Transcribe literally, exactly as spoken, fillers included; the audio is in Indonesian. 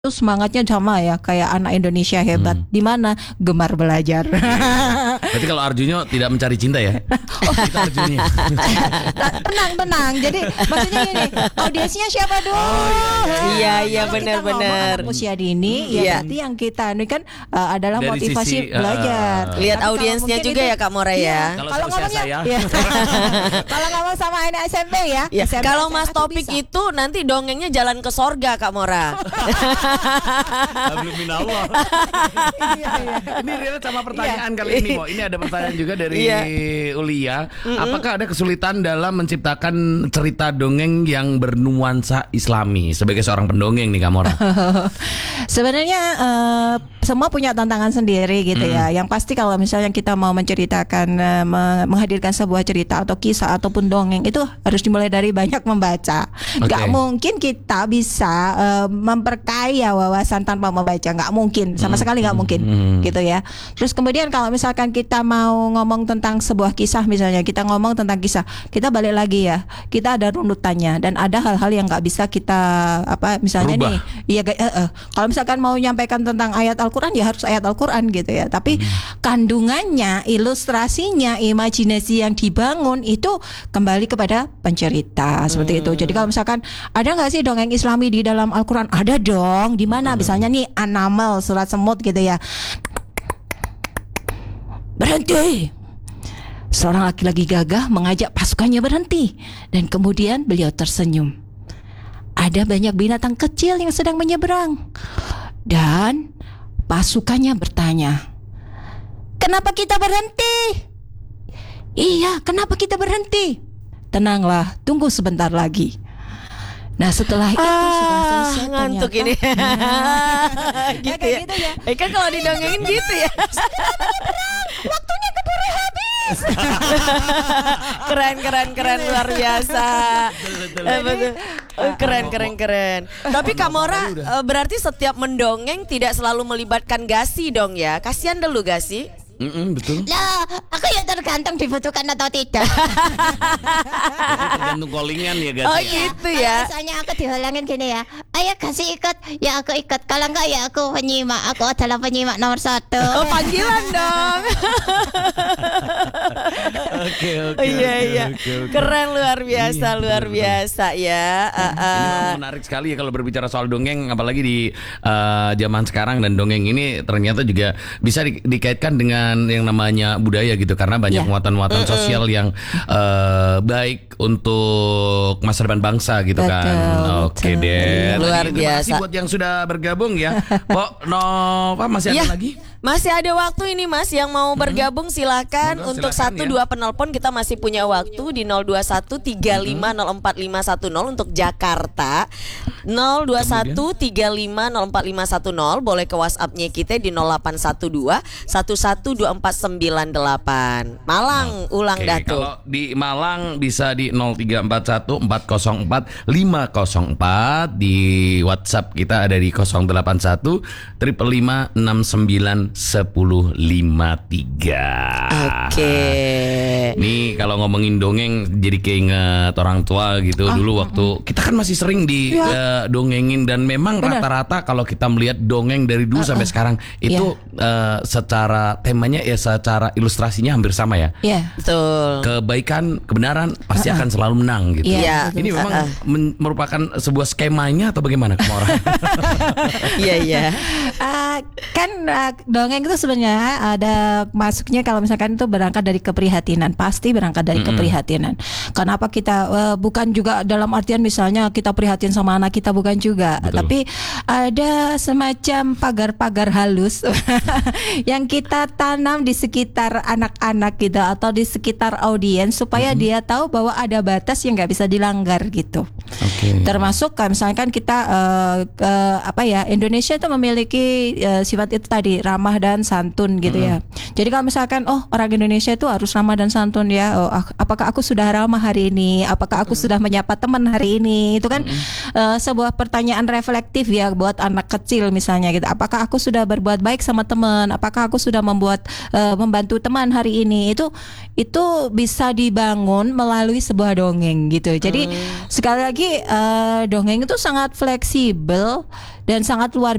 Itu semangatnya sama ya kayak anak Indonesia hebat, Hmm. di mana gemar belajar. Berarti kalau Arjunyo tidak mencari cinta ya? Oh, kita Arjunyo. tenang tenang. Jadi maksudnya gini, audiensnya siapa dulu? Oh, iya, iya, Kalau kita benar-benar. ngomong anak usia dini, ya Iya. berarti yang kita ini kan uh, adalah Dari motivasi sisi, uh, belajar. Lihat Tapi kalau audiensnya mungkin juga itu- ya Kak Mora Iya, ya. Kalau Kalau seusia ngomongnya, saya. iya. Kalau ngomong sama anak S M P ya. Ya, S M P, kalau S M A Mas tuh Topik bisa. itu nanti dongengnya jalan ke sorga Kak Mora. Belum minallah. Iya, iya. Ini relate sama pertanyaan kali ini, Mo. Ini ada pertanyaan juga dari Iya. Ulia. Apakah ada kesulitan dalam menciptakan cerita dongeng yang bernuansa Islami sebagai seorang pendongeng nih, Kamora? Sebenarnya eh, semua punya tantangan sendiri gitu ya. Yang pasti kalau misalnya kita mau menceritakan, eh, me- menghadirkan sebuah cerita atau kisah ataupun dongeng, itu harus dimulai dari banyak membaca. Gak Oke. mungkin kita bisa eh, memperkaya wawasan tanpa membaca, nggak mungkin, sama sekali nggak mungkin, gitu ya. Terus kemudian kalau misalkan kita mau ngomong tentang sebuah kisah, misalnya kita ngomong tentang kisah, kita balik lagi ya, kita ada runutannya dan ada hal-hal yang nggak bisa kita apa, misalnya Rubah. nih, iya kayak, eh, eh, kalau misalkan mau menyampaikan tentang ayat Al-Quran ya harus ayat Al-Quran gitu ya. Tapi kandungannya, ilustrasinya, imajinasi yang dibangun itu kembali kepada pencerita seperti itu. Jadi kalau misalkan ada nggak sih dongeng Islami di dalam Al-Quran? Ada dong. Di mana? Misalnya nih An-Naml, surat semut gitu ya. Berhenti. Seorang laki-laki gagah mengajak pasukannya berhenti dan kemudian beliau tersenyum. Ada banyak binatang kecil yang sedang menyeberang. Dan pasukannya bertanya, "Kenapa kita berhenti?" "Iya, kenapa kita berhenti?" "Tenanglah, tunggu sebentar lagi." Nah, setelah itu sudah Ah, selesai ngantuk ternyata. ini. Ya, Gitu kayak ya. gitu ya. Eh kan kalau didongengin gitu ya. Waktunya keburu habis. Keren keren keren luar biasa. Eh, betul. Eh, Keren keren keren. Tapi Kamora eh, berarti setiap mendongeng tidak selalu melibatkan Gasi dong ya. Kasihan dulu Gasi. Mm-mm, betul. Lah, aku ya tergantung dibutuhkan atau tidak. Tergantung callingan ya, guys. Oh gitu ya. Misalnya aku dihalangin gini ya, ayo kasih ikut, ya aku ikut. Kalau enggak ya aku penyimak, aku adalah penyimak nomor satu. Oh panggilan dong. Oke, oke. Oh, iya oke, iya. oke, oke. Keren luar biasa Iya, luar betul, biasa ya. Ah, Ini ah. memang menarik sekali ya kalau berbicara soal dongeng, apalagi di uh, zaman sekarang. Dan dongeng ini ternyata juga bisa di- dikaitkan dengan yang namanya budaya gitu, karena banyak Ya. muatan-muatan sosial yang uh, baik untuk masa depan bangsa gitu Betul, kan. Oke betul. deh. Luar Tadi terima kasih biasa. buat yang sudah bergabung ya. Pok Nova masih Ya, ada lagi? masih ada waktu ini Mas yang mau bergabung silakan. Monggo, Untuk silakan, satu ya. dua penelpon kita masih punya waktu di nol dua satu tiga lima nol empat lima satu nol untuk Jakarta. nol dua satu tiga lima nol empat lima satu nol, boleh ke WhatsApp-nya kita di nol delapan satu dua satu satu dua empat sembilan delapan. Malang ulang Oke, dah tuh. kalau di Malang bisa di nol tiga empat satu empat nol empat lima nol empat. Di WhatsApp kita ada di nol delapan satu lima lima enam sembilan satu lima tiga. Oke. Nih kalau ngomongin dongeng jadi keinget orang tua gitu. Dulu waktu kita kan masih sering di eh, dongengin, dan memang Benar. rata-rata kalau kita melihat dongeng dari dulu sampai sekarang itu eh, secara temanya ya, secara ilustrasinya hampir sama ya. Iya. Betul. Kebaikan, kebenaran pasti akan selalu menang gitu. Iya. Ini memang men- merupakan sebuah skemanya atau bagaimana Kamora? Iya iya. Ah, kan ah, dongeng itu sebenarnya ada masuknya kalau misalkan itu berangkat dari keprihatinan, pasti berangkat dari keprihatinan. Kenapa kita eh, bukan juga dalam artian misalnya kita prihatin sama anak kita, bukan juga, Betul. tapi ada semacam pagar-pagar halus yang kita tanam di sekitar anak-anak gitu atau di sekitar audiens supaya dia tahu bahwa ada batas yang nggak bisa dilanggar gitu. Oke. Termasuk kan misalkan kita eh, eh, apa ya, Indonesia itu memiliki eh, sifat ingat itu tadi ramah dan santun gitu ya. Jadi kalau misalkan oh orang Indonesia itu harus ramah dan santun ya. Oh, ak- apakah aku sudah ramah hari ini? Apakah aku sudah menyapa teman hari ini? Itu kan eh, sebuah pertanyaan reflektif ya buat anak kecil misalnya gitu. Apakah aku sudah berbuat baik sama teman? Apakah aku sudah membuat eh, membantu teman hari ini? Itu itu bisa dibangun melalui sebuah dongeng gitu. Jadi sekali lagi eh, dongeng itu sangat fleksibel dan sangat luar